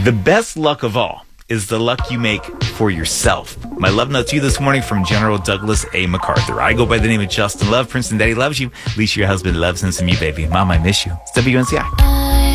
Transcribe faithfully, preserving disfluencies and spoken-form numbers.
The best luck of all is the luck you make for yourself. My love note to you this morning from General Douglas A. MacArthur. I go by the name of Justin Love. Princeton Daddy loves you. Alicia, your husband, loves and some you, baby. Mom, I miss you. It's W N C I.